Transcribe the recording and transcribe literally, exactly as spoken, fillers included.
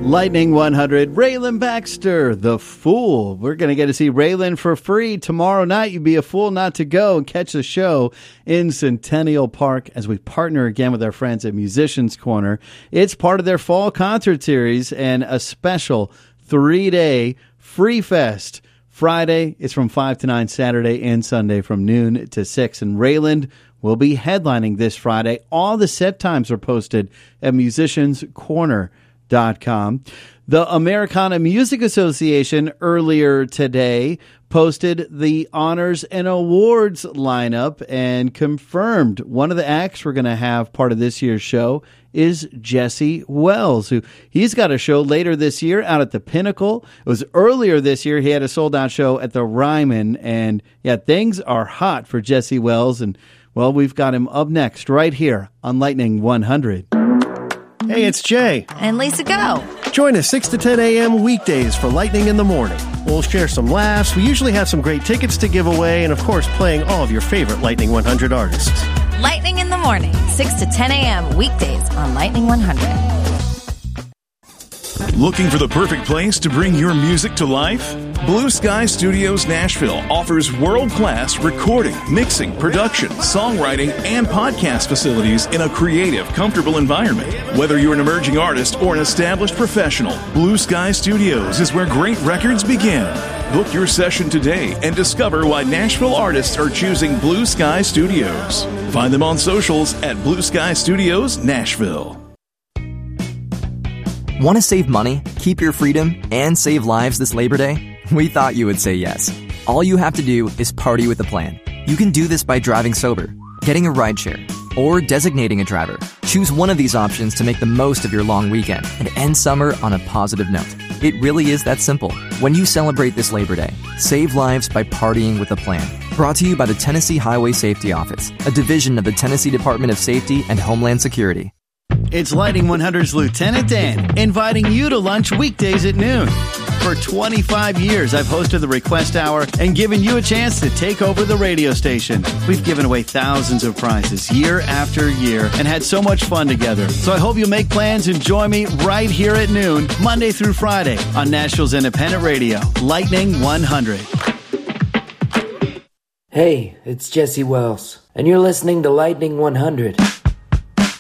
Lightning one hundred, Raylan Baxter, The Fool. We're going to get to see Raylan for free tomorrow night. You'd be a fool not to go and catch the show in Centennial Park as we partner again with our friends at Musicians Corner. It's part of their fall concert series and a special three-day free fest. Friday is from five to nine, Saturday and Sunday from noon to six. And Raylan will be headlining this Friday. All the set times are posted at musicians corner dot com. The Americana Music Association earlier today posted the honors and awards lineup and confirmed one of the acts we're going to have part of this year's show is Jesse Wells, who he's got a show later this year out at the Pinnacle. It was earlier this year he had a sold-out show at the Ryman, and yeah, things are hot for Jesse Wells, and well, we've got him up next right here on Lightning one hundred. Hey, it's Jay. And Lisa Go. Join us six to ten a.m. weekdays for Lightning in the Morning. We'll share some laughs. We usually have some great tickets to give away, and of course, playing all of your favorite Lightning one hundred artists. Lightning in the Morning, six to ten a.m. weekdays on Lightning one hundred. Looking for the perfect place to bring your music to life? Blue Sky Studios Nashville offers world-class recording, mixing, production, songwriting, and podcast facilities in a creative, comfortable environment. Whether you're an emerging artist or an established professional, Blue Sky Studios is where great records begin. Book your session today and discover why Nashville artists are choosing Blue Sky Studios. Find them on socials at Blue Sky Studios Nashville. Want to save money, keep your freedom, and save lives this Labor Day? We thought you would say yes. All you have to do is party with a plan. You can do this by driving sober, getting a rideshare, or designating a driver. Choose one of these options to make the most of your long weekend and end summer on a positive note. It really is that simple. When you celebrate this Labor Day, save lives by partying with a plan. Brought to you by the Tennessee Highway Safety Office, a division of the Tennessee Department of Safety and Homeland Security. It's Lightning one hundred's Lieutenant Dan, inviting you to lunch weekdays at noon. For twenty-five years, I've hosted the Request Hour and given you a chance to take over the radio station. We've given away thousands of prizes year after year and had so much fun together. So I hope you'll make plans and join me right here at noon, Monday through Friday, on Nashville's Independent Radio, Lightning one hundred. Hey, it's Jesse Wells, and you're listening to Lightning one hundred.